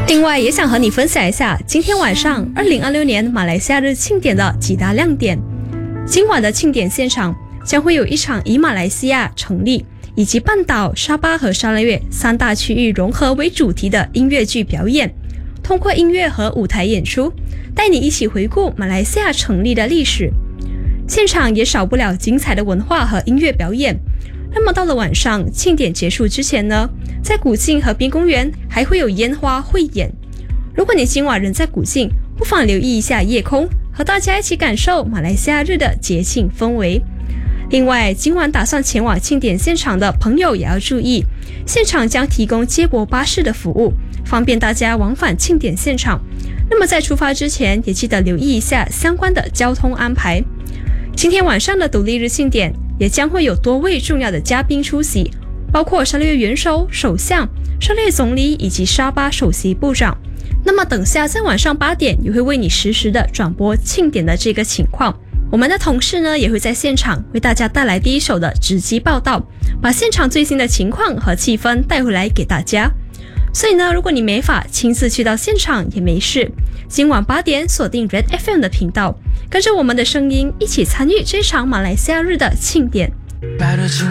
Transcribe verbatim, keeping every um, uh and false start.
另外也想和你分享一下今天晚上二零二六年马来西亚日庆典的几大亮点。今晚的庆典现场将会有一场以马来西亚成立以及半岛、沙巴和沙捞越三大区域融合为主题的音乐剧表演，通过音乐和舞台演出，带你一起回顾马来西亚成立的历史。现场也少不了精彩的文化和音乐表演。那么到了晚上，庆典结束之前呢，在古晋河滨公园还会有烟花汇演。如果你今晚人在古晋，不妨留意一下夜空，和大家一起感受马来西亚日的节庆氛围。另外，今晚打算前往庆典现场的朋友也要注意，现场将提供接驳巴士的服务，方便大家往返庆典现场。那么在出发之前，也记得留意一下相关的交通安排。今天晚上的独立日庆典也将会有多位重要的嘉宾出席，包括沙捞越元首、首相、沙捞越总理以及沙巴首席部长。那么等下在晚上八点也会为你实时的转播庆典的这个情况。我们的同事呢也会在现场为大家带来第一手的直击报道，把现场最新的情况和气氛带回来给大家。所以呢，如果你没法亲自去到现场也没事，今晚八点锁定 Red F M 的频道，跟着我们的声音一起参与这场马来西亚日的庆典。